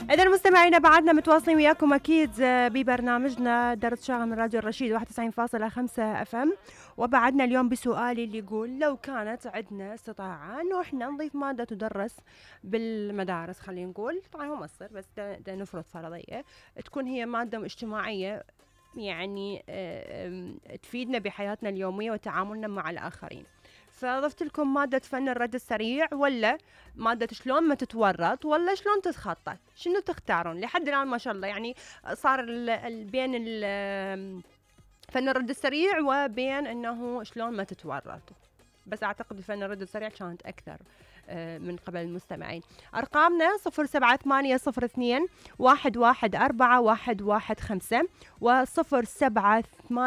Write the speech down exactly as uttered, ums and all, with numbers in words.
إذا مستمعينا بعدنا متواصلين وياكم أكيد ببرنامجنا درس شاغل من راديو الرشيد واحد وتسعين فاصلة خمسة اف ام. وبعدنا اليوم بسؤالي اللي يقول لو كانت عندنا استطاعة انه احنا نضيف مادة تدرس بالمدارس، خلينا نقول طبعا هو مصر بس ده, ده نفرض فرضية تكون هي مادة اجتماعية، يعني تفيدنا بحياتنا اليومية وتعاملنا مع الآخرين. فضفت لكم مادة فن الرد السريع، ولا مادة شلون ما تتورط، ولا شلون تتخطى؟ شنو تختارون؟ لحد الآن ما شاء الله يعني صار ال ال بين ال فن الرد السريع وبين انه شلون ما تتورطوا، بس اعتقد فن الرد السريع كانت اكثر من قبل المستمعين. ارقامنا صفر سبعة ثمانية صفر اثنين واحد واحد أربعة واحد واحد خمسة وصفر سبعة ثمانية